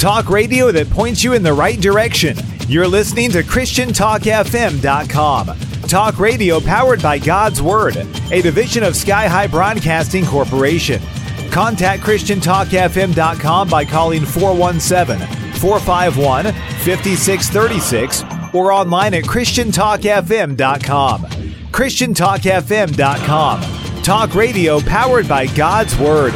Talk radio that points you in the right direction. You're listening to ChristianTalkFM.com. Talk radio powered by God's Word, a division of Sky High Broadcasting Corporation. Contact ChristianTalkFM.com by calling 417-451-5636 or online at ChristianTalkFM.com. ChristianTalkFM.com. Talk radio powered by God's Word.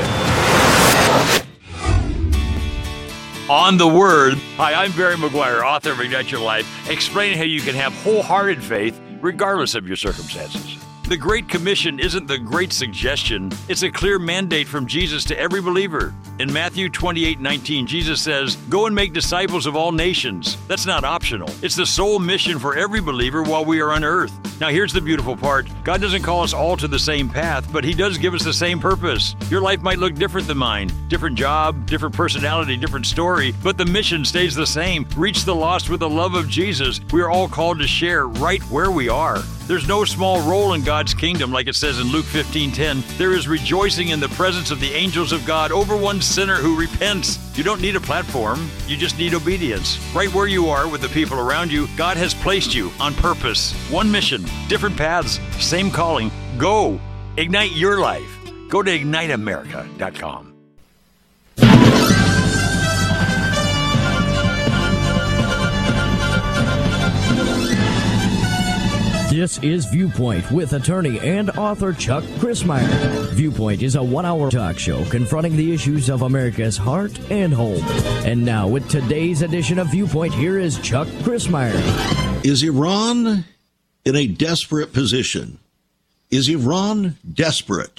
On the Word. Hi, I'm Barry McGuire, author of Ignite Your Life, explaining how you can have wholehearted faith regardless of your circumstances. The Great Commission isn't the great suggestion. It's a clear mandate from Jesus to every believer. In Matthew 28:19, Jesus says, "Go and make disciples of all nations." That's not optional. It's the sole mission for every believer while we are on earth. Now here's the beautiful part. God doesn't call us all to the same path, but He does give us the same purpose. Your life might look different than mine. Different job, different personality, different story, but the mission stays the same. Reach the lost with the love of Jesus. We are all called to share right where we are. There's no small role in God's kingdom, like it says in Luke 15:10. There is rejoicing in the presence of the angels of God over one sinner who repents. You don't need a platform. You just need obedience. Right where you are with the people around you, God has placed you on purpose. One mission, different paths, same calling. Go. Ignite your life. Go to IgniteAmerica.com. This is Viewpoint with attorney and author Chuck Crismier. Viewpoint is a one-hour talk show confronting the issues of America's heart and home. And now, with today's edition of Viewpoint, here is Chuck Crismier. Is Iran in a desperate position? Is Iran desperate?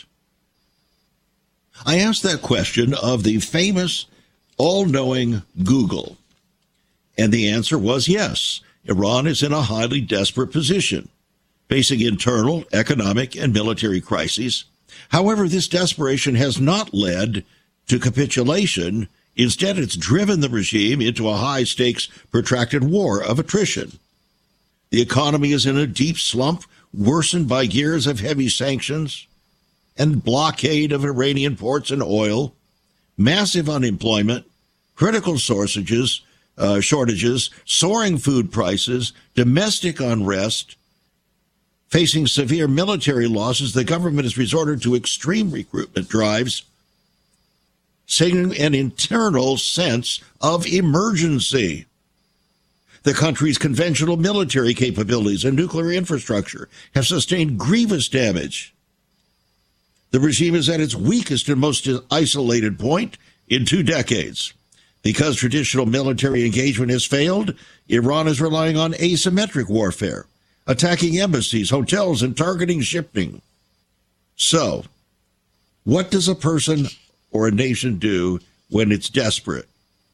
I asked that question of the famous, all-knowing Google. And the answer was yes. Iran is in a highly desperate position, facing internal, economic, and military crises. However, this desperation has not led to capitulation. Instead, it's driven the regime into a high-stakes, protracted war of attrition. The economy is in a deep slump, worsened by years of heavy sanctions and blockade of Iranian ports and oil, massive unemployment, critical shortages, soaring food prices, domestic unrest. Facing severe military losses, the government has resorted to extreme recruitment drives, signaling an internal sense of emergency. The country's conventional military capabilities and nuclear infrastructure have sustained grievous damage. The regime is at its weakest and most isolated point in 2 decades. Because traditional military engagement has failed, Iran is relying on asymmetric warfare, attacking embassies, hotels, and targeting shipping. So, what does a person or a nation do when it's desperate?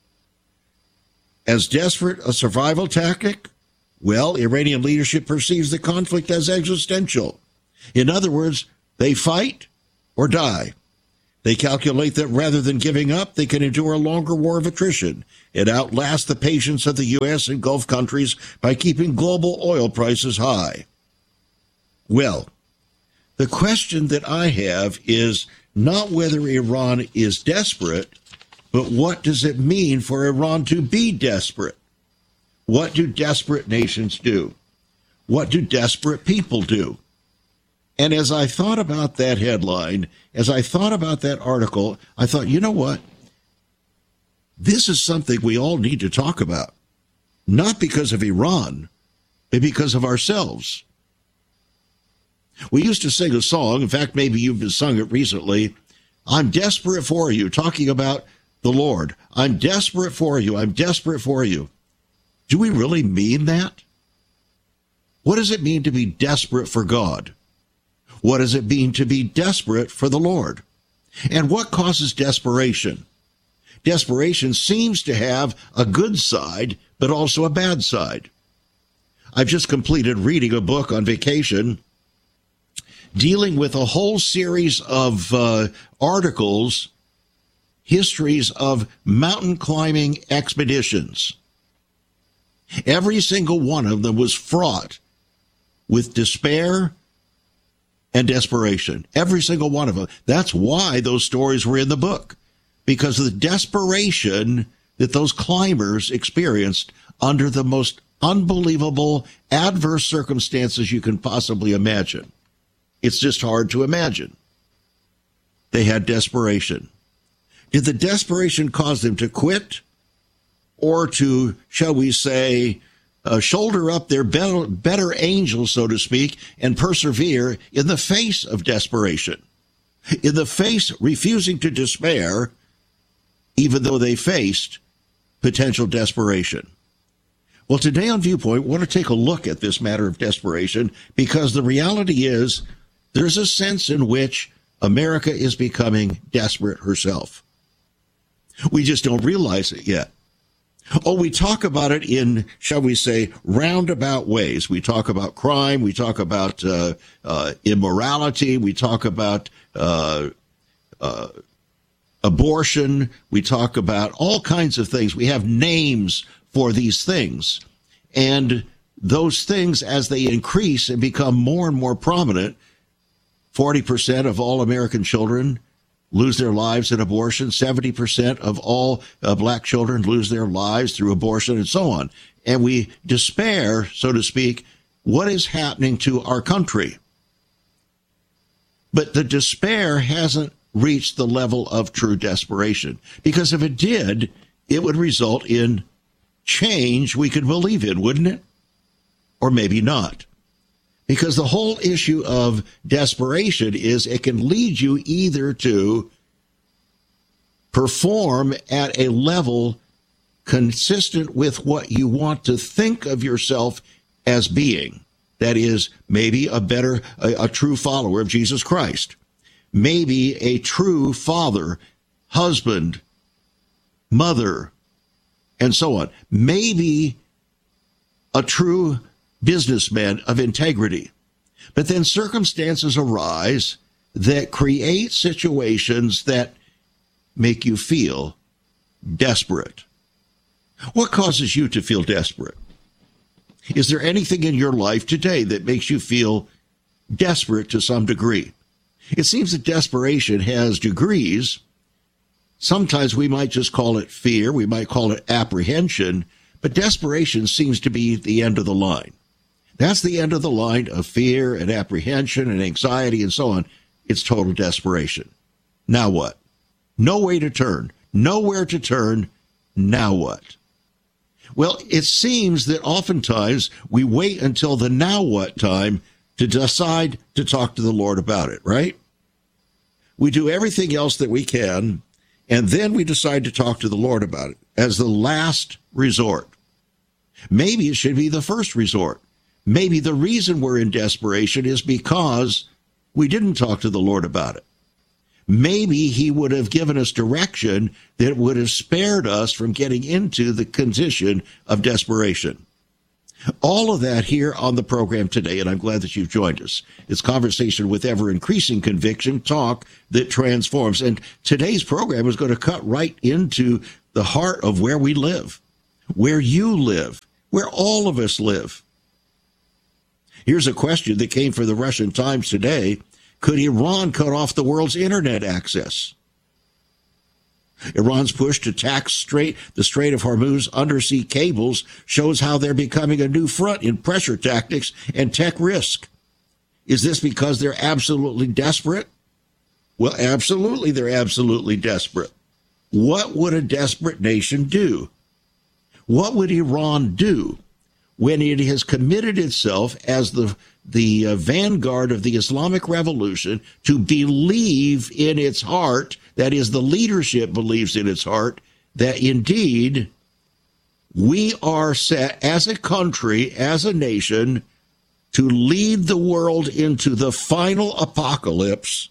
As desperate a survival tactic? Well, Iranian leadership perceives the conflict as existential. In other words, they fight or die. They calculate that rather than giving up, they can endure a longer war of attrition and outlast the patience of the U.S. and Gulf countries by keeping global oil prices high. Well, the question that I have is not whether Iran is desperate, but what does it mean for Iran to be desperate? What do desperate nations do? What do desperate people do? And as I thought about that headline, as I thought about that article, I thought, you know what? This is something we all need to talk about. Not because of Iran, but because of ourselves. We used to sing a song, in fact, maybe you've sung it recently, "I'm desperate for you," talking about the Lord. I'm desperate for you. I'm desperate for you. Do we really mean that? What does it mean to be desperate for God? What does it mean to be desperate for the Lord? And what causes desperation? Desperation seems to have a good side, but also a bad side. I've just completed reading a book on vacation dealing with a whole series of articles, histories of mountain climbing expeditions. Every single one of them was fraught with despair and desperation. Every single one of them. That's why those stories were in the book, because of the desperation that those climbers experienced under the most unbelievable adverse circumstances you can possibly imagine. It's just hard to imagine. They had desperation. Did the desperation cause them to quit or to, shall we say, shoulder up their better angels, so to speak, and persevere in the face of desperation? In the face, refusing to despair, even though they faced potential desperation. Well, today on Viewpoint, we want to take a look at this matter of desperation, because the reality is there's a sense in which America is becoming desperate herself. We just don't realize it yet. Oh, we talk about it in, shall we say, roundabout ways. We talk about crime. We talk about immorality. We talk about abortion. We talk about all kinds of things. We have names for these things. And those things, as they increase and become more and more prominent, 40% of all American children lose their lives in abortion. 70% of all black children lose their lives through abortion, and so on. And we despair, so to speak, what is happening to our country. But the despair hasn't reached the level of true desperation, because if it did, it would result in change we could believe in, wouldn't it? Or maybe not. Because the whole issue of desperation is it can lead you either to perform at a level consistent with what you want to think of yourself as being. That is, maybe a true follower of Jesus Christ. Maybe a true father, husband, mother, and so on. Maybe a true businessman of integrity. But then circumstances arise that create situations that make you feel desperate. What causes you to feel desperate? Is there anything in your life today that makes you feel desperate to some degree? It seems that desperation has degrees. Sometimes we might just call it fear. We might call it apprehension. But desperation seems to be the end of the line. That's the end of the line of fear and apprehension and anxiety and so on. It's total desperation. Now what? No way to turn. Nowhere to turn. Now what? Well, it seems that oftentimes we wait until the now what time to decide to talk to the Lord about it, right? We do everything else that we can, and then we decide to talk to the Lord about it as the last resort. Maybe it should be the first resort. Maybe the reason we're in desperation is because we didn't talk to the Lord about it. Maybe he would have given us direction that would have spared us from getting into the condition of desperation. All of that here on the program today, and I'm glad that you've joined us. It's conversation with ever-increasing conviction, talk that transforms. And today's program is going to cut right into the heart of where we live, where you live, where all of us live. Here's a question that came from the Russian Times today. Could Iran cut off the world's internet access? Iran's push to tax the Strait of Hormuz undersea cables shows how they're becoming a new front in pressure tactics and tech risk. Is this because they're absolutely desperate? Well, absolutely, they're absolutely desperate. What would a desperate nation do? What would Iran do when it has committed itself as the vanguard of the Islamic Revolution to believe in its heart, that is, the leadership believes in its heart, that indeed we are set as a country, as a nation, to lead the world into the final apocalypse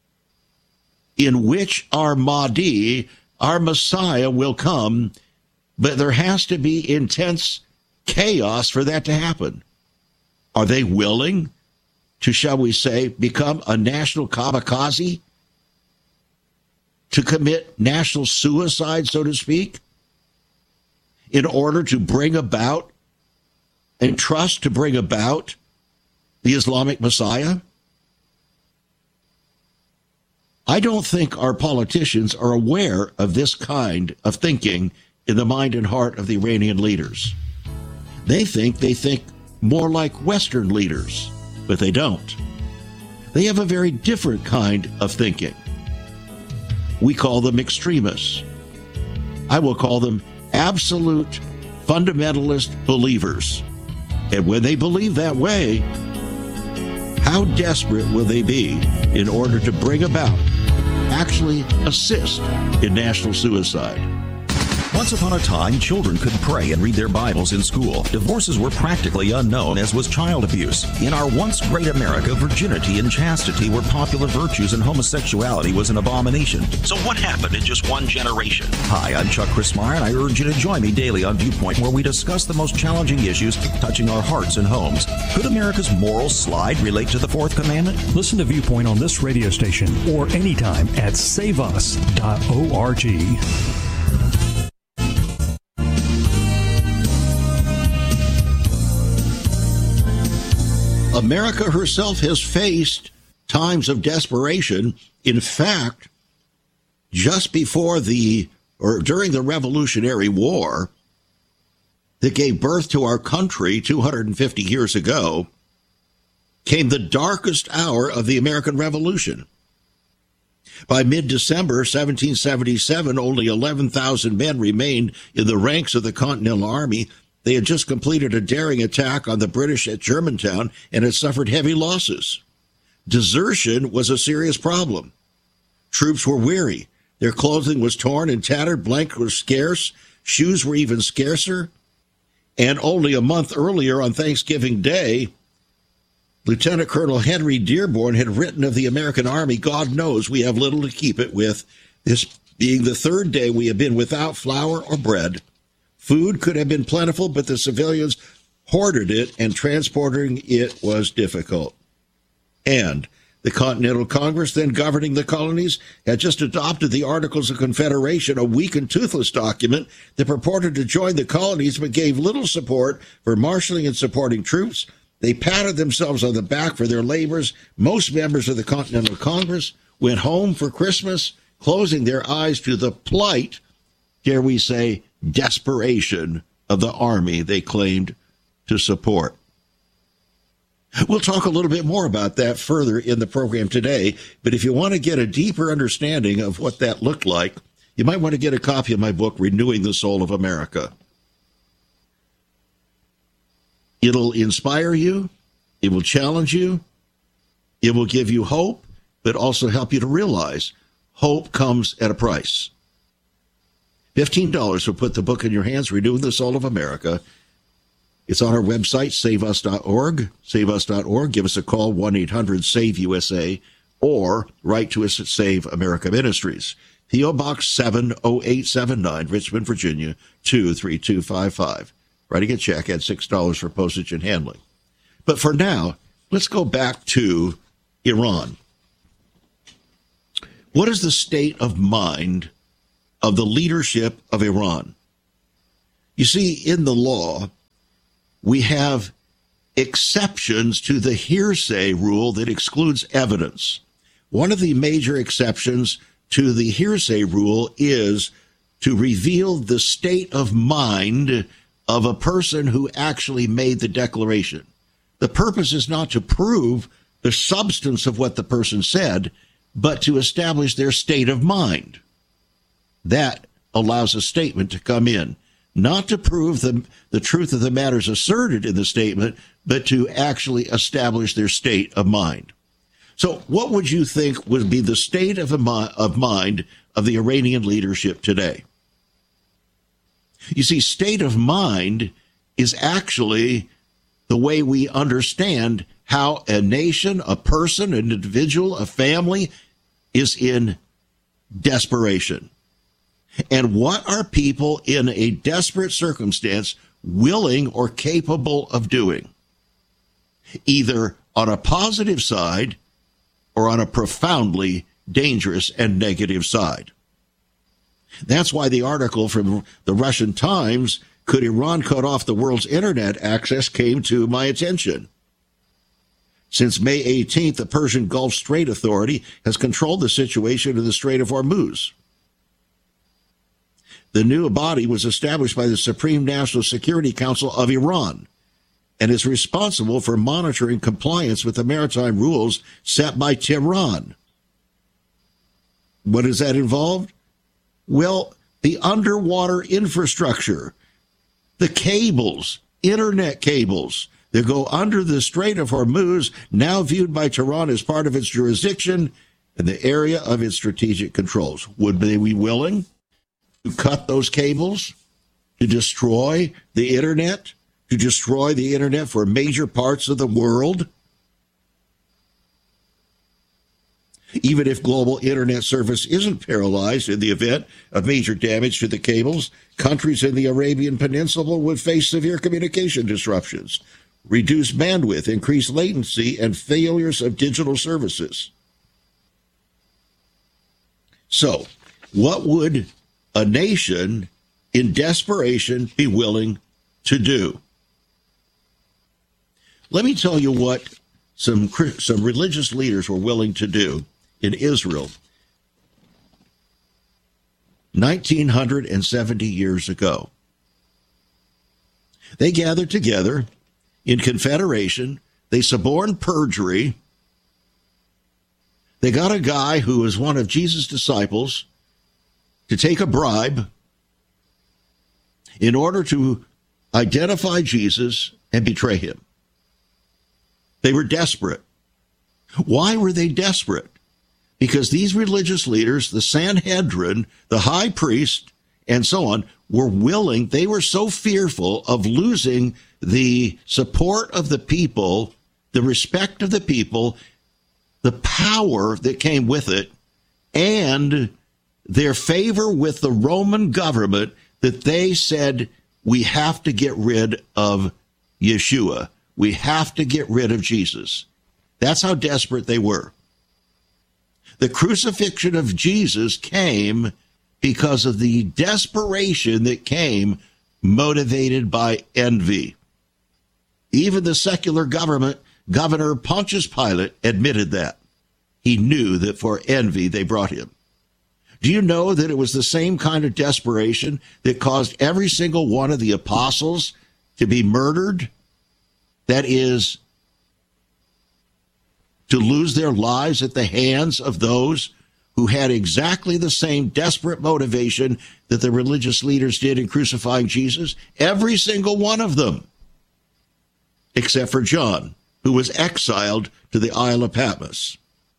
in which our Mahdi, our Messiah, will come, but there has to be intense chaos for that to happen. Are they willing to, shall we say, become a national kamikaze? To commit national suicide, so to speak, in order to bring about and trust to bring about the Islamic Messiah? I don't think our politicians are aware of this kind of thinking in the mind and heart of the Iranian leaders. They think more like Western leaders, but they don't. They have a very different kind of thinking. We call them extremists. I will call them absolute fundamentalist believers. And when they believe that way, how desperate will they be in order to bring about, actually assist in national suicide? Once upon a time, children could pray and read their Bibles in school. Divorces were practically unknown, as was child abuse. In our once great America, virginity and chastity were popular virtues and homosexuality was an abomination. So what happened in just one generation? Hi, I'm Chuck Christmeyer, and I urge you to join me daily on Viewpoint, where we discuss the most challenging issues touching our hearts and homes. Could America's moral slide relate to the Fourth Commandment? Listen to Viewpoint on this radio station or anytime at saveus.org. America herself has faced times of desperation. In fact, just before during the Revolutionary War that gave birth to our country 250 years ago, came the darkest hour of the American Revolution. By mid-December 1777, only 11,000 men remained in the ranks of the Continental Army. They had just completed a daring attack on the British at Germantown and had suffered heavy losses. Desertion was a serious problem. Troops were weary. Their clothing was torn and tattered. Blankets were scarce. Shoes were even scarcer. And only a month earlier, on Thanksgiving Day, Lieutenant Colonel Henry Dearborn had written of the American Army, "God knows we have little to keep it with. This being the third day we have been without flour or bread. Food could have been plentiful, but the civilians hoarded it, and transporting it was difficult." And the Continental Congress, then governing the colonies, had just adopted the Articles of Confederation, a weak and toothless document that purported to join the colonies but gave little support for marshaling and supporting troops. They patted themselves on the back for their labors. Most members of the Continental Congress went home for Christmas, closing their eyes to the plight, dare we say, desperation of the army they claimed to support. We'll talk a little bit more about that further in the program today, but if you want to get a deeper understanding of what that looked like, you might want to get a copy of my book, Renewing the Soul of America. It'll inspire you, it will challenge you, it will give you hope, but also help you to realize hope comes at a price. $15 will put the book in your hands, Renewing the Soul of America. It's on our website, saveus.org, saveus.org. Give us a call, 1-800-SAVE-USA, or write to us at Save America Ministries. P.O. Box 70879, Richmond, Virginia, 23255. Writing a check at $6 for postage and handling. But for now, let's go back to Iran. What is the state of mind of the leadership of Iran? You see, in the law, we have exceptions to the hearsay rule that excludes evidence. One of the major exceptions to the hearsay rule is to reveal the state of mind of a person who actually made the declaration. The purpose is not to prove the substance of what the person said, but to establish their state of mind. That allows a statement to come in, not to prove the truth of the matters asserted in the statement, but to actually establish their state of mind. So what would you think would be the state of mind of the Iranian leadership today? You see, state of mind is actually the way we understand how a nation, a person, an individual, a family is in desperation. And what are people in a desperate circumstance willing or capable of doing? Either on a positive side or on a profoundly dangerous and negative side. That's why the article from the Russian Times, "Could Iran cut off the world's internet access?" came to my attention. Since May 18th, the Persian Gulf Strait Authority has controlled the situation in the Strait of Hormuz. The new body was established by the Supreme National Security Council of Iran and is responsible for monitoring compliance with the maritime rules set by Tehran. What does that involve? Well, the underwater infrastructure, the cables, internet cables that go under the Strait of Hormuz, now viewed by Tehran as part of its jurisdiction and the area of its strategic controls. Would they be willing to cut those cables, to destroy the internet, for major parts of the world? Even if global internet service isn't paralyzed in the event of major damage to the cables, countries in the Arabian Peninsula would face severe communication disruptions, reduced bandwidth, increased latency, and failures of digital services. So, what would a nation in desperation be willing to do? Let me tell you what some religious leaders were willing to do in Israel 1970 years ago. They gathered together in confederation. They suborned perjury. They got a guy who was one of Jesus' disciples to take a bribe in order to identify Jesus and betray him. They were desperate. Why were they desperate? Because these religious leaders, the Sanhedrin, the high priest, and so on, were willing, they were so fearful of losing the support of the people, the respect of the people, the power that came with it, and their favor with the Roman government, that they said, we have to get rid of Yeshua. We have to get rid of Jesus. That's how desperate they were. The crucifixion of Jesus came because of the desperation that came motivated by envy. Even the secular Governor Pontius Pilate admitted that. He knew that for envy they brought him. Do you know that it was the same kind of desperation that caused every single one of the apostles to be murdered? That is, to lose their lives at the hands of those who had exactly the same desperate motivation that the religious leaders did in crucifying Jesus? Every single one of them, except for John, who was exiled to the Isle of Patmos.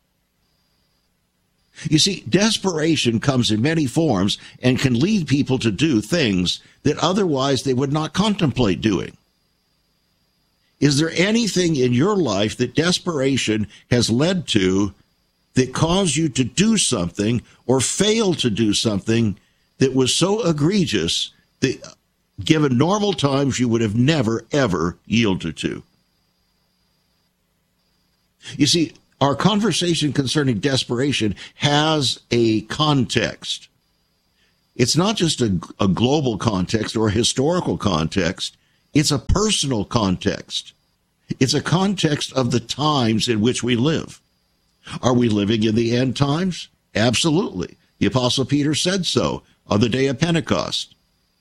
You see, desperation comes in many forms and can lead people to do things that otherwise they would not contemplate doing. Is there anything in your life that desperation has led to that caused you to do something or fail to do something that was so egregious that given normal times you would have never, ever yielded to? You see, our conversation concerning desperation has a context. It's not just a global context or a historical context. It's a personal context. It's a context of the times in which we live. Are we living in the end times? Absolutely. The Apostle Peter said so on the day of Pentecost.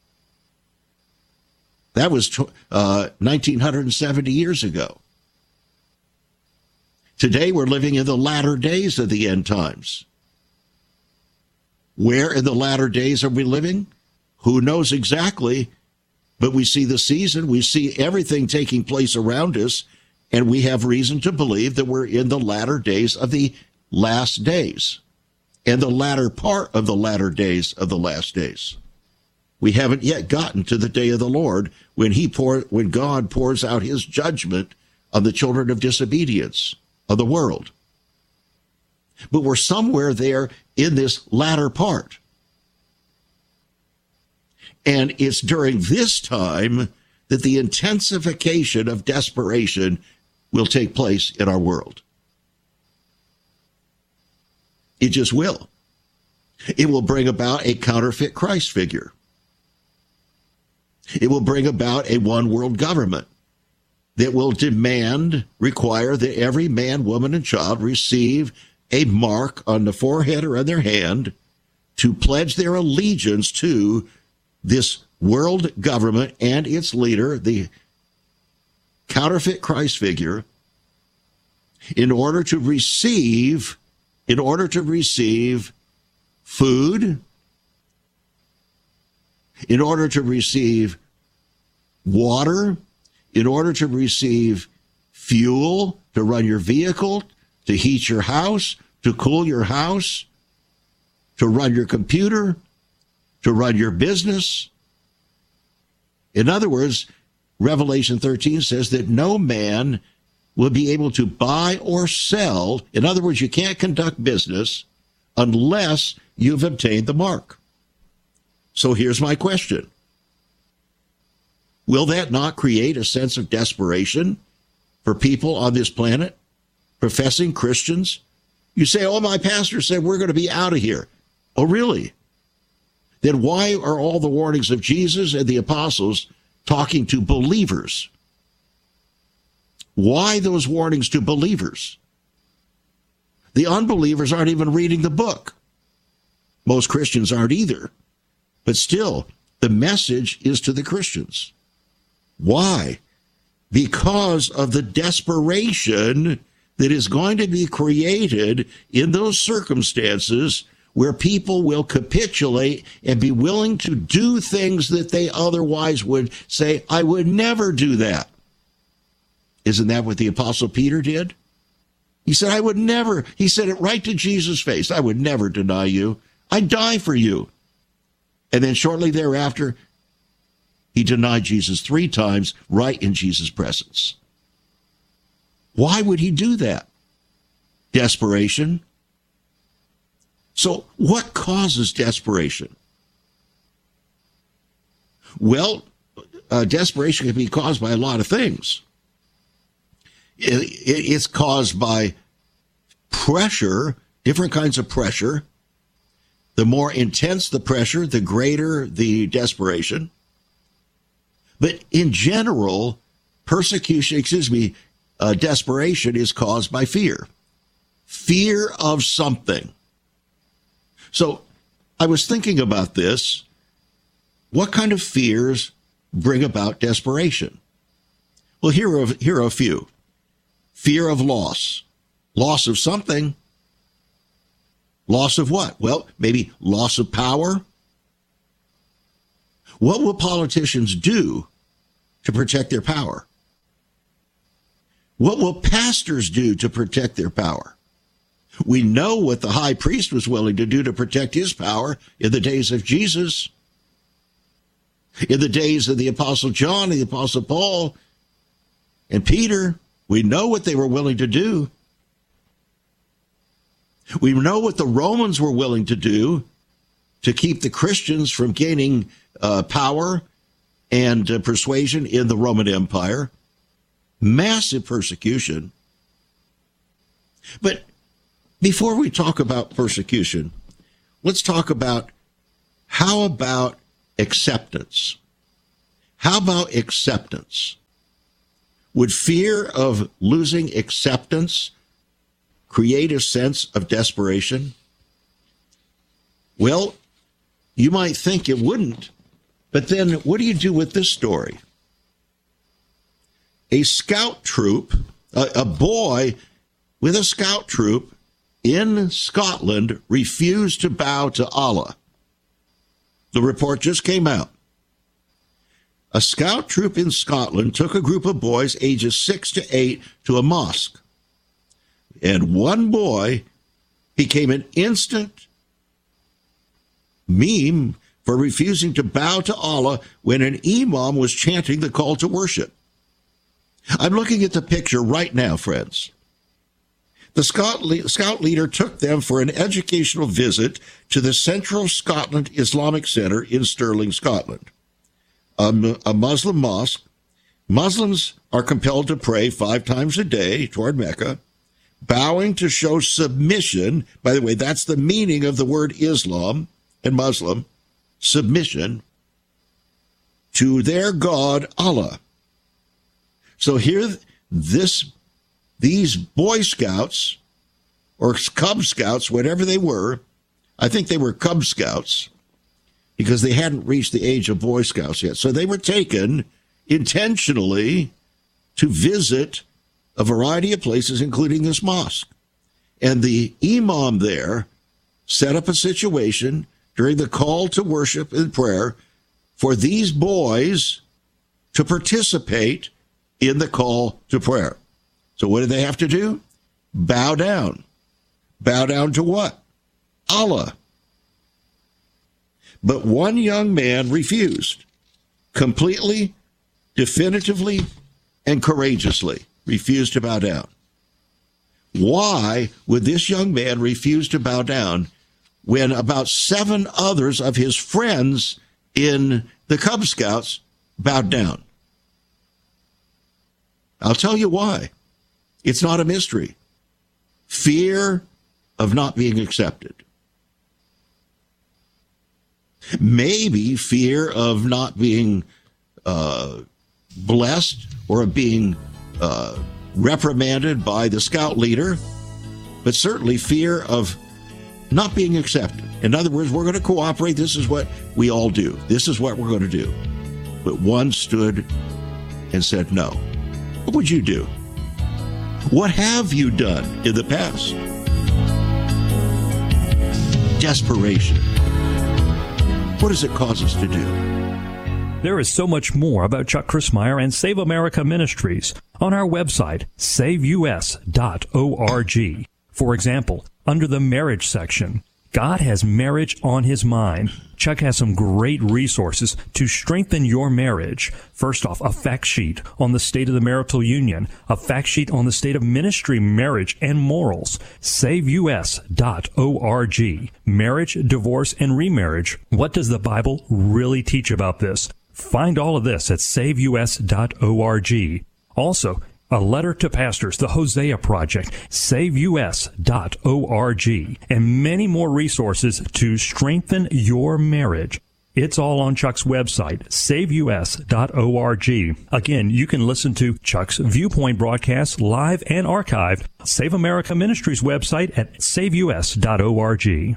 That was 1970 years ago. Today we're living in the latter days of the end times. Where in the latter days are we living? Who knows exactly? But we see the season, we see everything taking place around us, and we have reason to believe that we're in the latter days of the last days, and the latter part of the latter days of the last days. We haven't yet gotten to the day of the Lord when God pours out his judgment on the children of disobedience of the world. But we're somewhere there in this latter part. And it's during this time that the intensification of desperation will take place in our world. It just will. It will bring about a counterfeit Christ figure. It will bring about a one world government that will require that every man, woman, and child receive a mark on the forehead or on their hand to pledge their allegiance to this world government and its leader, the counterfeit Christ figure, in order to receive food, in order to receive water, in order to receive fuel to run your vehicle, to heat your house, to cool your house, to run your computer, to run your business. In other words, Revelation 13 says that no man will be able to buy or sell. In other words, you can't conduct business unless you've obtained the mark. So here's my question. Will that not create a sense of desperation for people on this planet, professing Christians? You say, oh, my pastor said we're going to be out of here. Oh, really? Then why are all the warnings of Jesus and the apostles talking to believers? Why those warnings to believers? The unbelievers aren't even reading the book. Most Christians aren't either. But still, the message is to the Christians. Why? Because of the desperation that is going to be created in those circumstances where people will capitulate and be willing to do things that they otherwise would say, I would never do that. Isn't that what the Apostle Peter did? He said, I would never. He said it right to Jesus' face. I would never deny you. I'd die for you. And then shortly thereafter, he denied Jesus 3 times right in Jesus' presence. Why would he do that? Desperation. So what causes desperation? Well, desperation can be caused by a lot of things. It's caused by pressure, different kinds of pressure. The more intense the pressure, the greater the desperation. But in general, desperation is caused by fear. Fear of something. So I was thinking about this. What kind of fears bring about desperation? Well, here are a few. Fear of loss. Loss of something. Loss of what? Well, maybe loss of power. What will politicians do to protect their power? What will pastors do to protect their power? We know what the high priest was willing to do to protect his power in the days of Jesus. In the days of the Apostle John and the Apostle Paul and Peter, we know what they were willing to do. We know what the Romans were willing to do to keep the Christians from gaining power and persuasion in the Roman Empire. Massive persecution. But before we talk about persecution, let's talk about how about acceptance? How about acceptance? Would fear of losing acceptance create a sense of desperation? Well, you might think it wouldn't, but then what do you do with this story? A scout troop, a boy with a scout troop in Scotland refused to bow to Allah. The report just came out. A scout troop in Scotland took a group of boys ages 6 to 8 to a mosque. And one boy became an instant meme for refusing to bow to Allah when an imam was chanting the call to worship. I'm looking at the picture right now, friends. The scout leader took them for an educational visit to the Central Scotland Islamic Center in Stirling, Scotland, a Muslim mosque. Muslims are compelled to pray 5 times a day toward Mecca, bowing to show submission. By the way, that's the meaning of the word Islam and Muslim, submission to their God, Allah. So here, these Boy Scouts or Cub Scouts, whatever they were, I think they were Cub Scouts, because they hadn't reached the age of Boy Scouts yet. So they were taken intentionally to visit a variety of places, including this mosque. And the imam there set up a situation during the call to worship and prayer for these boys to participate in the call to prayer. So what did they have to do? Bow down. Bow down to what? Allah. But one young man refused, completely, definitively, and courageously refused to bow down. Why would this young man refuse to bow down when about 7 others of his friends in the Cub Scouts bowed down? I'll tell you why. It's not a mystery. Fear of not being accepted. Maybe fear of not being blessed or of being reprimanded by the scout leader, but certainly fear of not being accepted. In other words, we're going to cooperate. This is what we all do. This is what we're going to do. But one stood and said no. What would you do? What have you done in the past? Desperation. What does it cause us to do? There is so much more about Chuck Crismier and Save America Ministries on our website, saveus.org. For example, under the marriage section, God has marriage on his mind. Chuck has some great resources to strengthen your marriage. First off, a fact sheet on the state of the marital union, a fact sheet on the state of ministry, marriage, and morals. SaveUS.org. Marriage, divorce, and remarriage. What does the Bible really teach about this? Find all of this at SaveUS.org. Also, a letter to pastors, the Hosea Project, SaveUS.org, and many more resources to strengthen your marriage. It's all on Chuck's website, SaveUS.org. Again, you can listen to Chuck's Viewpoint broadcasts live and archived. Save America Ministries website at SaveUS.org.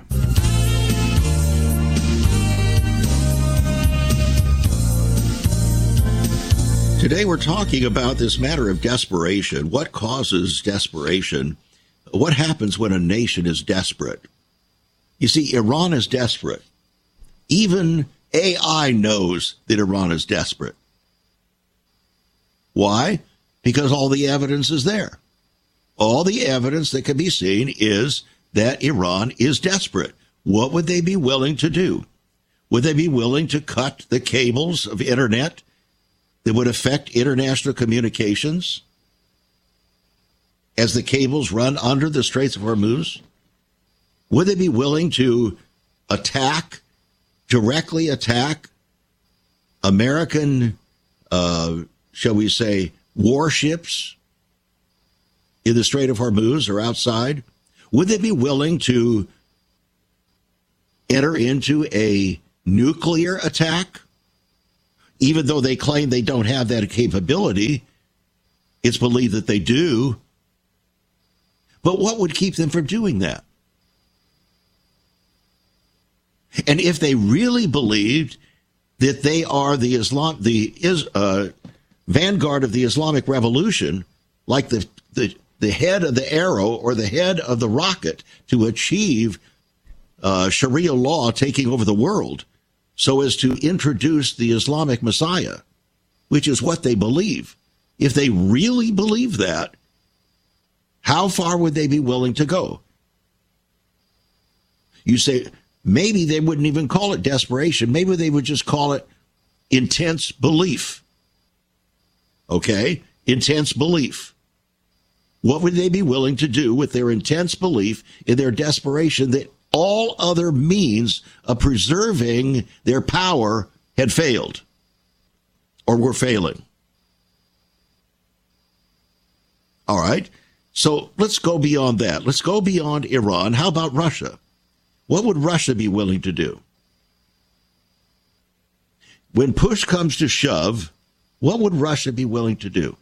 Today we're talking about this matter of desperation. What causes desperation? What happens when a nation is desperate? You see, Iran is desperate. Even AI knows that Iran is desperate. Why? Because all the evidence is there. All the evidence that can be seen is that Iran is desperate. What would they be willing to do? Would they be willing to cut the cables of internet that would affect international communications as the cables run under the Straits of Hormuz? Would they be willing to directly attack American, shall we say, warships in the Strait of Hormuz or outside? Would they be willing to enter into a nuclear attack? Even though they claim they don't have that capability, it's believed that they do. But what would keep them from doing that? And if they really believed that they are the vanguard of the Islamic Revolution, like the head of the arrow or the head of the rocket to achieve Sharia law taking over the world, so as to introduce the Islamic Messiah, which is what they believe. If they really believe that, how far would they be willing to go? You say, maybe they wouldn't even call it desperation. Maybe they would just call it intense belief. Okay? Intense belief. What would they be willing to do with their intense belief in their desperation that all other means of preserving their power had failed or were failing? All right. So let's go beyond that. Let's go beyond Iran. How about Russia? What would Russia be willing to do? When push comes to shove, what would Russia be willing to do?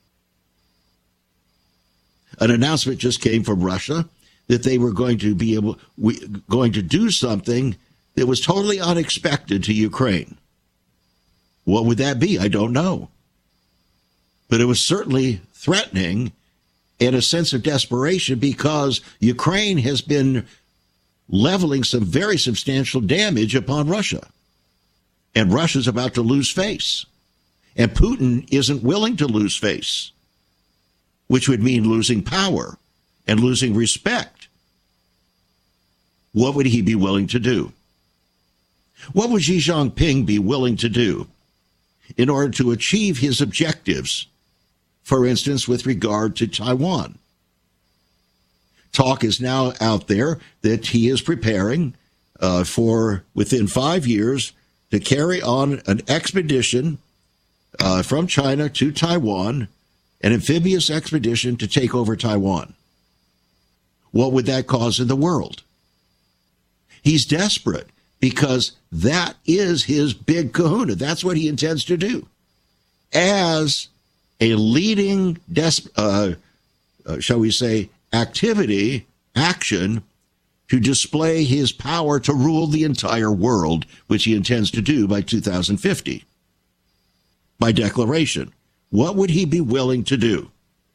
An announcement just came from Russia that they were going to be going to do something that was totally unexpected to Ukraine. What would that be? I don't know. But it was certainly threatening and a sense of desperation because Ukraine has been leveling some very substantial damage upon Russia. And Russia's about to lose face. And Putin isn't willing to lose face, which would mean losing power and losing respect. What would he be willing to do? What would Xi Jinping be willing to do in order to achieve his objectives, for instance, with regard to Taiwan? Talk is now out there that he is preparing for, within 5 years, to carry on an expedition from China to Taiwan, an amphibious expedition to take over Taiwan. What would that cause in the world? He's desperate because that is his big kahuna. That's what he intends to do. As a leading, shall we say, action to display his power to rule the entire world, which he intends to do by 2050. By declaration. What would he be willing to do?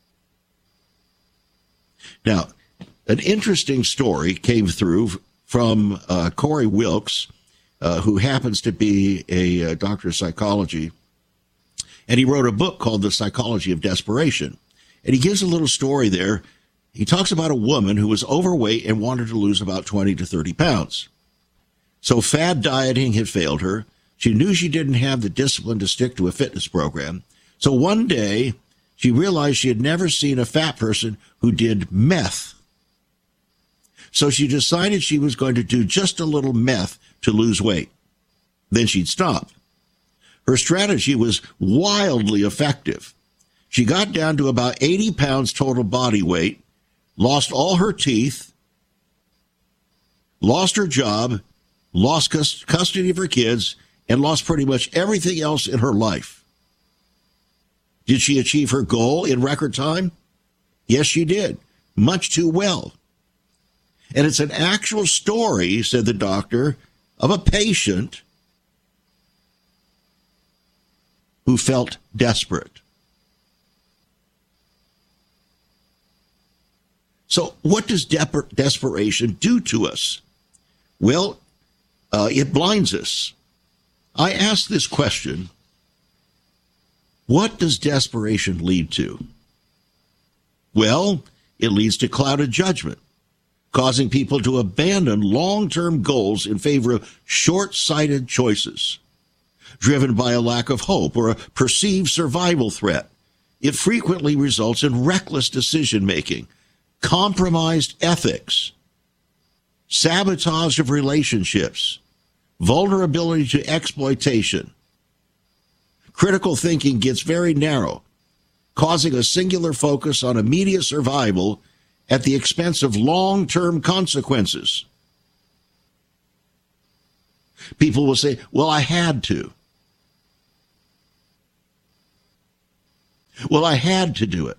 Now, an interesting story came through from Corey Wilkes, who happens to be a doctor of psychology, and he wrote a book called The Psychology of Desperation. And he gives a little story there. He talks about a woman who was overweight and wanted to lose about 20 to 30 pounds. So fad dieting had failed her. She knew she didn't have the discipline to stick to a fitness program. So one day, she realized she had never seen a fat person who did meth. So she decided she was going to do just a little meth to lose weight. Then she'd stop. Her strategy was wildly effective. She got down to about 80 pounds total body weight, lost all her teeth, lost her job, lost custody of her kids, and lost pretty much everything else in her life. Did she achieve her goal in record time? Yes, she did. Much too well. And it's an actual story, said the doctor, of a patient who felt desperate. So what does desperation do to us? Well, it blinds us. I ask this question, what does desperation lead to? Well, it leads to clouded judgment, causing people to abandon long-term goals in favor of short-sighted choices. Driven by a lack of hope or a perceived survival threat, it frequently results in reckless decision-making, compromised ethics, sabotage of relationships, vulnerability to exploitation. Critical thinking gets very narrow, causing a singular focus on immediate survival at the expense of long-term consequences. People will say, well, I had to. Well, I had to do it.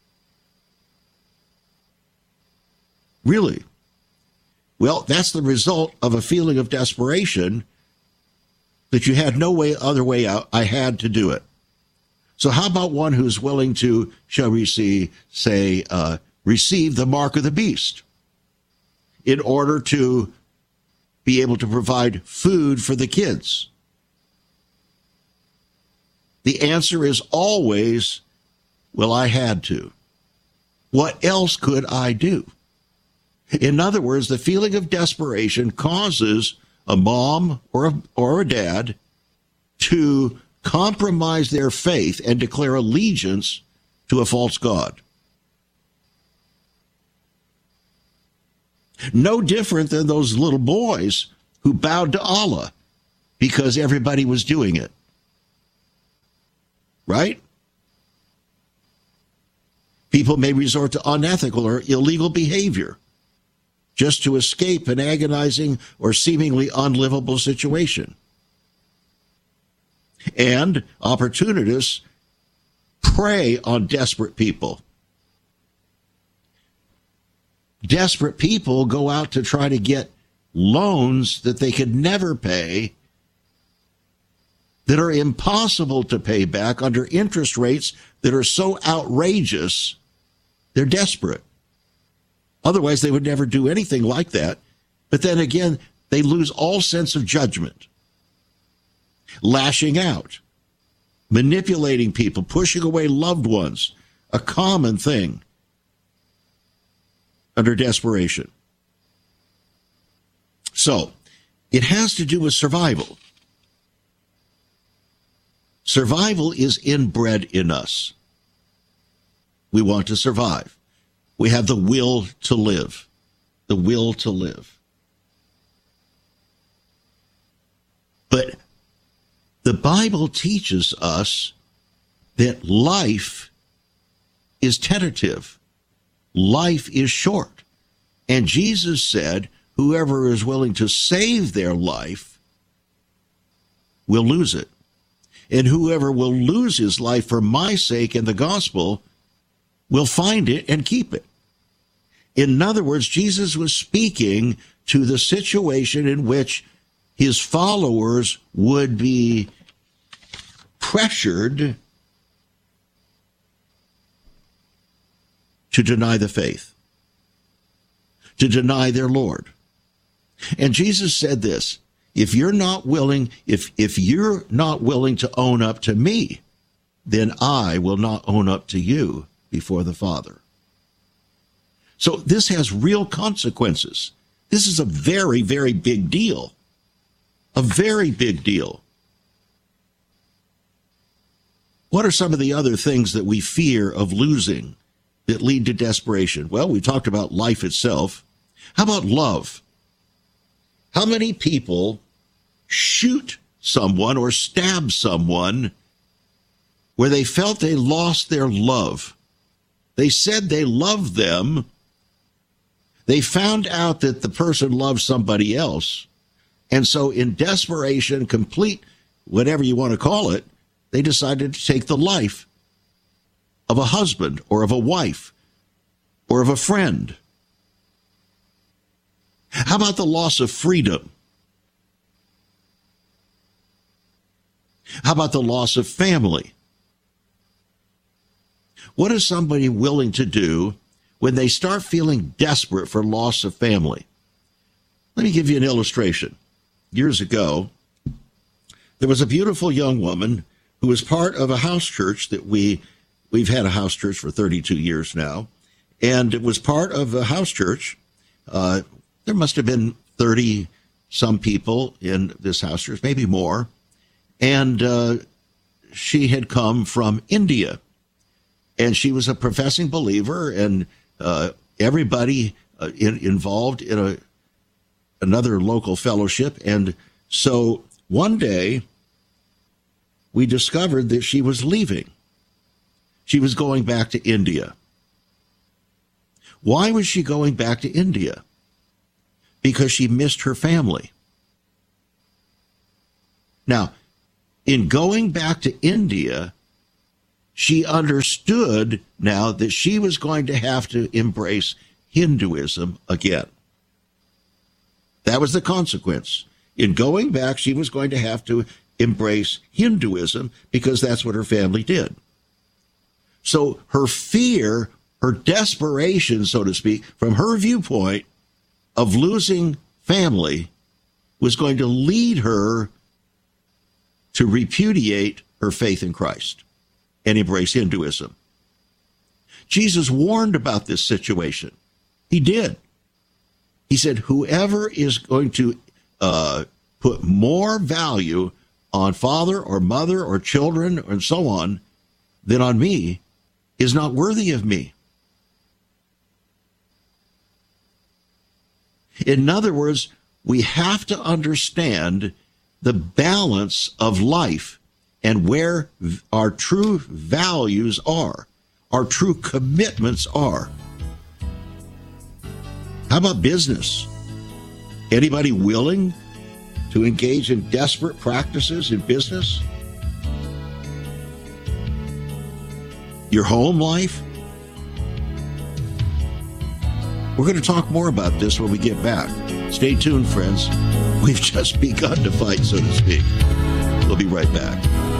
Really? Well, that's the result of a feeling of desperation that you had no other way out. I had to do it. So how about one who's willing to, shall we say, receive the mark of the beast in order to be able to provide food for the kids? The answer is always, well, I had to. What else could I do? In other words, the feeling of desperation causes a mom or a dad to compromise their faith and declare allegiance to a false god. No different than those little boys who bowed to Allah because everybody was doing it. Right? People may resort to unethical or illegal behavior just to escape an agonizing or seemingly unlivable situation. And opportunists prey on desperate people. Desperate people go out to try to get loans that they could never pay, that are impossible to pay back under interest rates that are so outrageous, they're desperate. Otherwise, they would never do anything like that. But then again, they lose all sense of judgment. Lashing out, manipulating people, pushing away loved ones, a common thing under desperation. So, it has to do with survival. Survival is inbred in us. We want to survive. We have the will to live. The will to live. But the Bible teaches us that life is tentative. Life is short. And Jesus said, whoever is willing to save their life will lose it. And whoever will lose his life for my sake and the gospel will find it and keep it. In other words, Jesus was speaking to the situation in which his followers would be pressured to deny the faith, to deny their Lord. And Jesus said this, if you're not willing to own up to me, then I will not own up to you before the Father. So this has real consequences. This is a very, very big deal. A very big deal. What are some of the other things that we fear of losing that lead to desperation? Well, we talked about life itself. How about love? How many people shoot someone or stab someone where they felt they lost their love? They said they loved them. They found out that the person loved somebody else. And so in desperation, complete, whatever you want to call it, they decided to take the life of a husband or of a wife or of a friend. How about the loss of freedom? How about the loss of family? What is somebody willing to do when they start feeling desperate for loss of family? Let me give you an illustration. Years ago, there was a beautiful young woman who was part of a house church that we've had a house church for 32 years now, and it was part of a house church. There must have been 30 some people in this house church, maybe more, and she had come from India, and she was a professing believer, and everybody involved in another local fellowship. And so one day we discovered that she was leaving. She was going back to India. Why was she going back to India? Because she missed her family. Now, in going back to India, she understood now that she was going to have to embrace Hinduism again. That was the consequence. In going back, she was going to have to embrace Hinduism because that's what her family did. So her fear, her desperation, so to speak, from her viewpoint of losing family was going to lead her to repudiate her faith in Christ and embrace Hinduism. Jesus warned about this situation. He did. He said, whoever is going to put more value on father or mother or children and so on than on me is not worthy of me. In other words, we have to understand the balance of life and where our true values are, our true commitments are. How about business? Anybody willing to engage in desperate practices in business? Your home life? We're going to talk more about this when we get back. Stay tuned, friends. We've just begun to fight, so to speak. We'll be right back.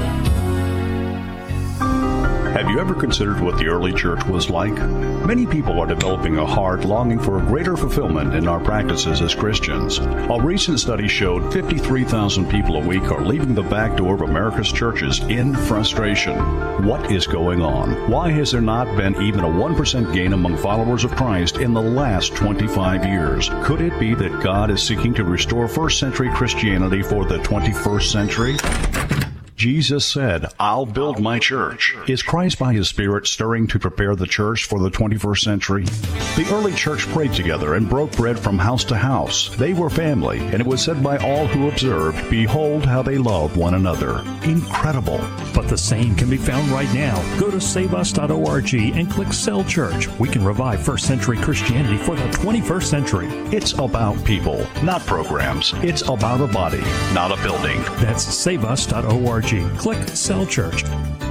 Have you ever considered what the early church was like? Many people are developing a heart longing for a greater fulfillment in our practices as Christians. A recent study showed 53,000 people a week are leaving the back door of America's churches in frustration. What is going on? Why has there not been even a 1% gain among followers of Christ in the last 25 years? Could it be that God is seeking to restore first century Christianity for the 21st century? Jesus said, "I'll build my church." Is Christ by his Spirit stirring to prepare the church for the 21st century? The early church prayed together and broke bread from house to house. They were family, and it was said by all who observed, "Behold how they love one another." Incredible. But the same can be found right now. Go to saveus.org and click Cell Church. We can revive first century Christianity for the 21st century. It's about people, not programs. It's about a body, not a building. That's saveus.org. Click Cell Church.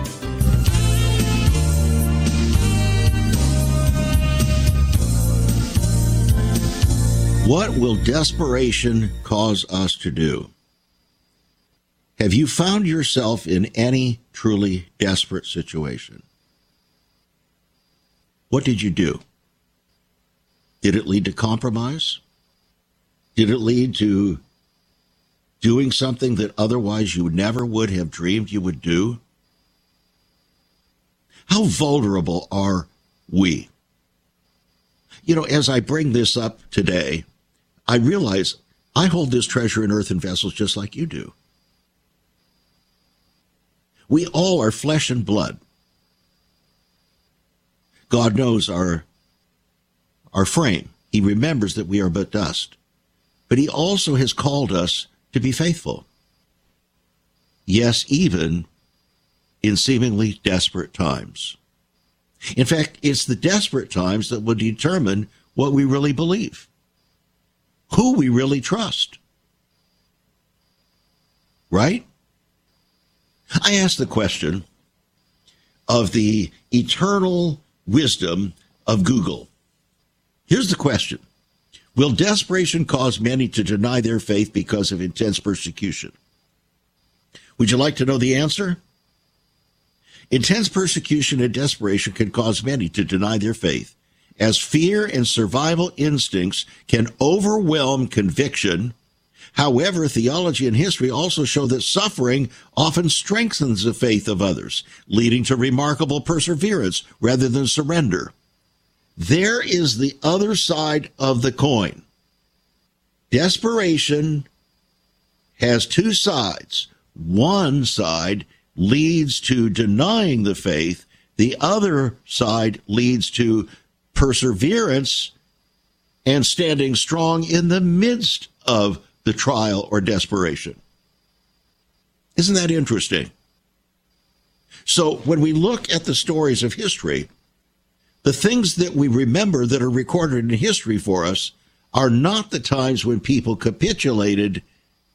What will desperation cause us to do? Have you found yourself in any truly desperate situation? What did you do? Did it lead to compromise? Did it lead to doing something that otherwise you never would have dreamed you would do? How vulnerable are we? You know, as I bring this up today, I realize I hold this treasure in earthen vessels just like you do. We all are flesh and blood. God knows our frame. He remembers that we are but dust. But he also has called us to be faithful. Yes, even in seemingly desperate times. In fact, it's the desperate times that will determine what we really believe, who we really trust. Right? I asked the question of the eternal wisdom of Google. Here's the question. Will desperation cause many to deny their faith because of intense persecution? Would you like to know the answer? Intense persecution and desperation can cause many to deny their faith, as fear and survival instincts can overwhelm conviction. However, theology and history also show that suffering often strengthens the faith of others, leading to remarkable perseverance rather than surrender. There is the other side of the coin. Desperation has two sides. One side leads to denying the faith. The other side leads to perseverance and standing strong in the midst of the trial or desperation. Isn't that interesting? So when we look at the stories of history, the things that we remember that are recorded in history for us are not the times when people capitulated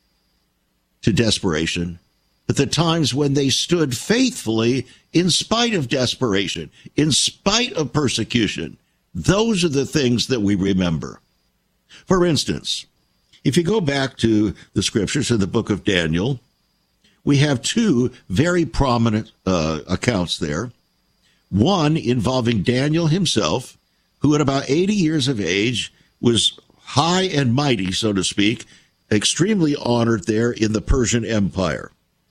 to desperation, but the times when they stood faithfully in spite of desperation, in spite of persecution. Those are the things that we remember. For instance, if you go back to the scriptures in the book of Daniel, we have two very prominent accounts there. One involving Daniel himself, who at about 80 years of age was high and mighty, so to speak, extremely honored there in the Persian Empire.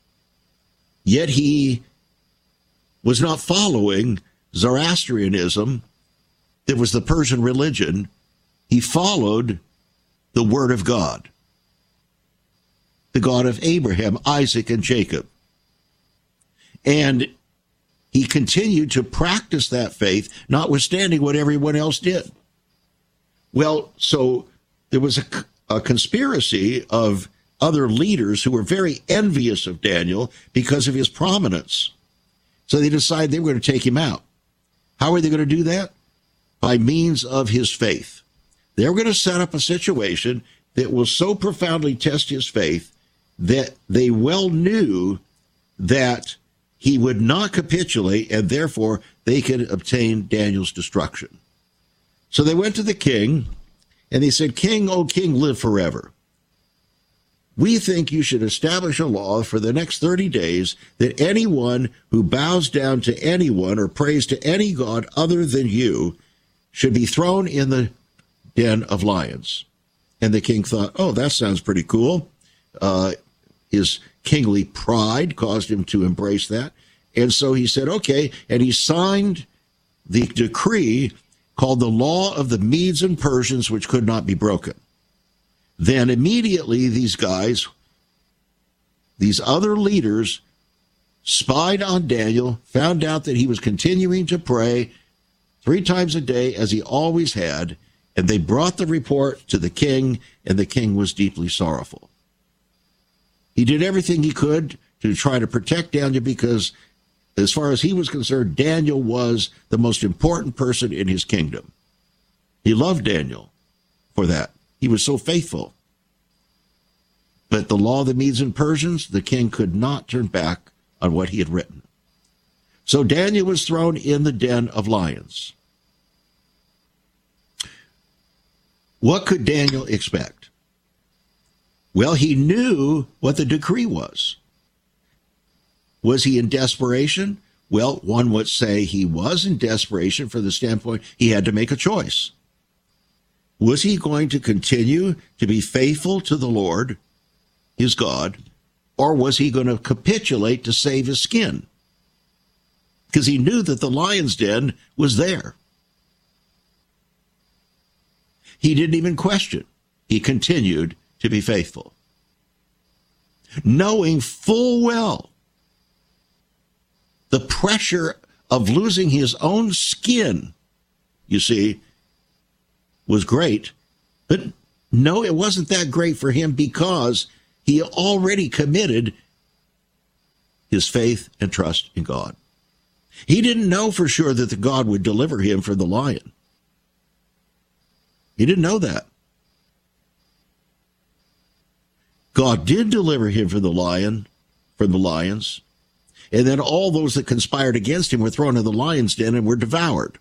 Yet he was not following Zoroastrianism, that was the Persian religion. He followed the Word of God, the God of Abraham, Isaac, and Jacob. And he continued to practice that faith, notwithstanding what everyone else did. Well, so there was a conspiracy of other leaders who were very envious of Daniel because of his prominence. So they decided they were going to take him out. How are they going to do that? By means of his faith. They were going to set up a situation that will so profoundly test his faith that they well knew that he would not capitulate, and therefore they could obtain Daniel's destruction. So they went to the king, and they said, "King, O king, live forever. We think you should establish a law for the next 30 days that anyone who bows down to anyone or prays to any god other than you should be thrown in the den of lions." And the king thought, "Oh, that sounds pretty cool." His kingly pride caused him to embrace that. And so he said, okay, and he signed the decree called the Law of the Medes and Persians, which could not be broken. Then immediately these guys, these other leaders, spied on Daniel, found out that he was continuing to pray 3 times a day as he always had, and they brought the report to the king, and the king was deeply sorrowful. He did everything he could to try to protect Daniel because, as far as he was concerned, Daniel was the most important person in his kingdom. He loved Daniel for that. He was so faithful. But the law of the Medes and Persians, the king could not turn back on what he had written. So Daniel was thrown in the den of lions. What could Daniel expect? Well, he knew what the decree was. Was he in desperation? Well, one would say he was in desperation from the standpoint he had to make a choice. Was he going to continue to be faithful to the Lord, his God, or was he going to capitulate to save his skin? Because he knew that the lion's den was there. He didn't even question. He continued to be faithful, knowing full well the pressure of losing his own skin, you see, was great. But no, it wasn't that great for him because he already committed his faith and trust in God. He didn't know for sure that the God would deliver him from the lion. He didn't know that. God did deliver him from the lions, and then all those that conspired against him were thrown in the lion's den and were devoured.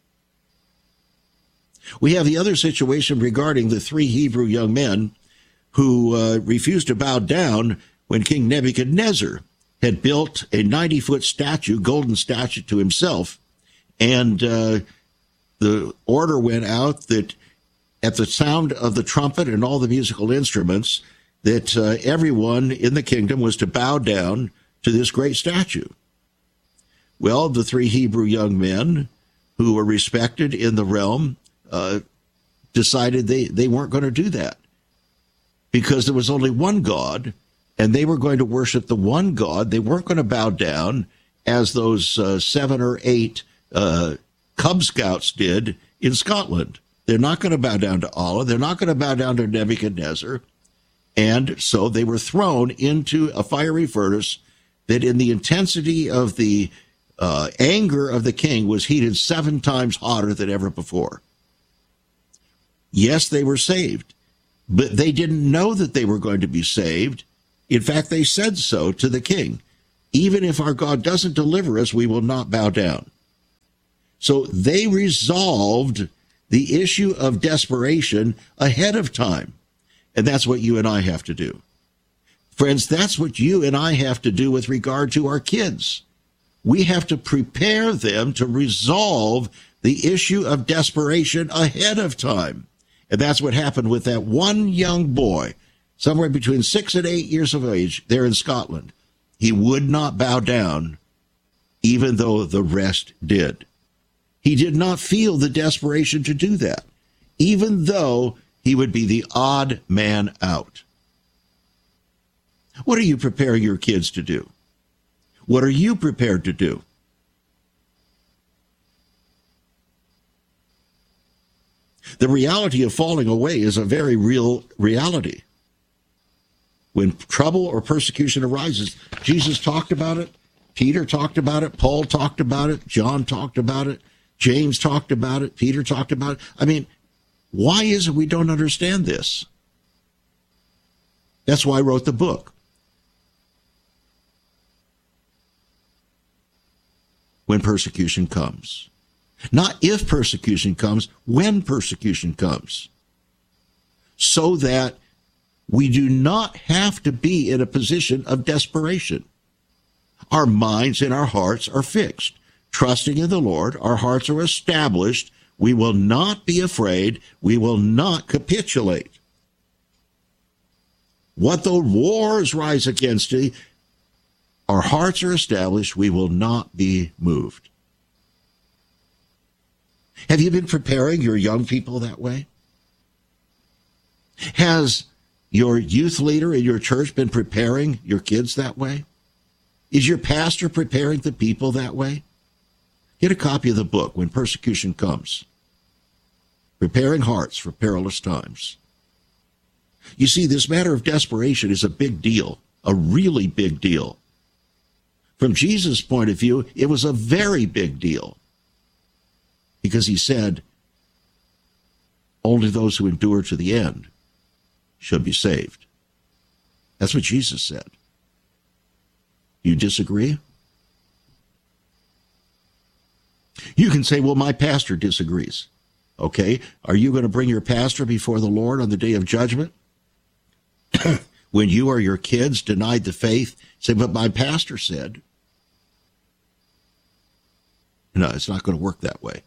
We have the other situation regarding the 3 Hebrew young men who refused to bow down when King Nebuchadnezzar had built a 90-foot statue, golden statue to himself, and the order went out that at the sound of the trumpet and all the musical instruments, that everyone in the kingdom was to bow down to this great statue. Well, the 3 Hebrew young men who were respected in the realm decided they weren't going to do that because there was only one God, and they were going to worship the one God. They weren't going to bow down as those 7 or 8 Cub Scouts did in Scotland. They're not going to bow down to Allah. They're not going to bow down to Nebuchadnezzar. And so they were thrown into a fiery furnace that in the intensity of the anger of the king was heated 7 times hotter than ever before. Yes, they were saved, but they didn't know that they were going to be saved. In fact, they said so to the king. Even if our God doesn't deliver us, we will not bow down. So they resolved the issue of desperation ahead of time. And that's what you and I have to do. Friends, that's what you and I have to do with regard to our kids. We have to prepare them to resolve the issue of desperation ahead of time. And that's what happened with that one young boy, somewhere between 6 and 8 years of age, there in Scotland. He would not bow down, even though the rest did. He did not feel the desperation to do that, even though he would be the odd man out. What are you preparing your kids to do? What are you prepared to do? The reality of falling away is a very real reality. When trouble or persecution arises, Jesus talked about it, Peter talked about it, Paul talked about it, John talked about it, James talked about it, Peter talked about it. I mean, why is it we don't understand this? That's why I wrote the book. When persecution comes. Not if persecution comes, when persecution comes. So that we do not have to be in a position of desperation. Our minds and our hearts are fixed. Trusting in the Lord, our hearts are established. We will not be afraid. We will not capitulate. What though wars rise against thee? Our hearts are established. We will not be moved. Have you been preparing your young people that way? Has your youth leader in your church been preparing your kids that way? Is your pastor preparing the people that way? Get a copy of the book, When Persecution Comes. Preparing Hearts for Perilous Times. You see, this matter of desperation is a big deal, a really big deal. From Jesus' point of view, it was a very big deal. Because he said, only those who endure to the end should be saved. That's what Jesus said. You disagree? You can say, well, my pastor disagrees. Okay, are you going to bring your pastor before the Lord on the day of judgment? When you or your kids denied the faith, say, but my pastor said. No, it's not going to work that way.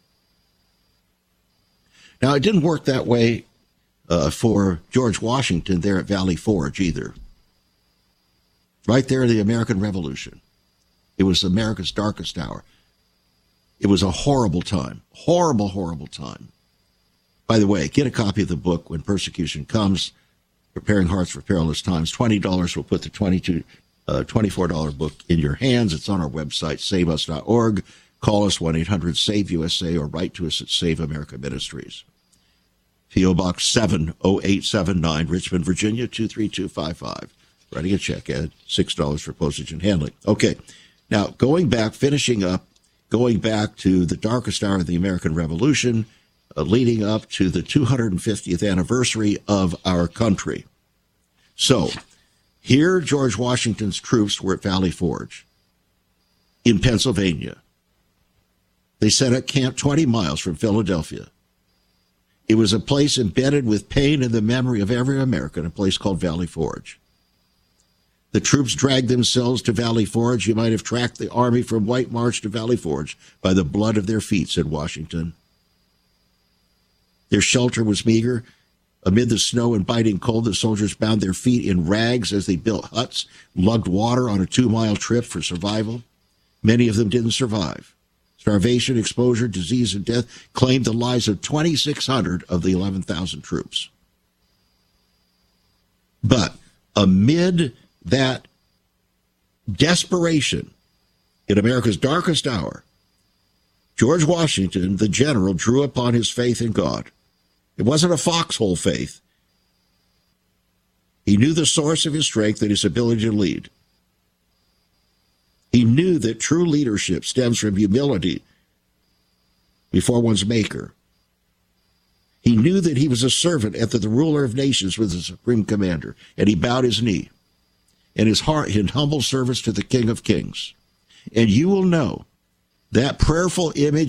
Now, it didn't work that way for George Washington there at Valley Forge either. Right there in the American Revolution. It was America's darkest hour. It was a horrible time. Horrible, horrible time. By the way, get a copy of the book, When Persecution Comes, Preparing Hearts for Perilous Times. $20 will put the $24 book in your hands. It's on our website, saveus.org. Call us 1-800-SAVE-USA or write to us at Save America Ministries. P.O. Box 70879, Richmond, Virginia, 23255. Writing a check, Ed. $6 for postage and handling. Okay. Now, going back to the darkest hour of the American Revolution, leading up to the 250th anniversary of our country. So, here George Washington's troops were at Valley Forge in Pennsylvania. They set up camp 20 miles from Philadelphia. It was a place embedded with pain in the memory of every American, a place called Valley Forge. The troops dragged themselves to Valley Forge. You might have tracked the army from White Marsh to Valley Forge by the blood of their feet, said Washington. Their shelter was meager. Amid the snow and biting cold, the soldiers bound their feet in rags as they built huts, lugged water on a 2-mile trip for survival. Many of them didn't survive. Starvation, exposure, disease, and death claimed the lives of 2,600 of the 11,000 troops. But amid that desperation in America's darkest hour, George Washington, the general, drew upon his faith in God. It wasn't a foxhole faith. He knew the source of his strength and his ability to lead. He knew that true leadership stems from humility before one's maker. He knew that he was a servant and that the ruler of nations was the supreme commander, and he bowed his knee and his heart in humble service to the King of Kings. And you will know that prayerful image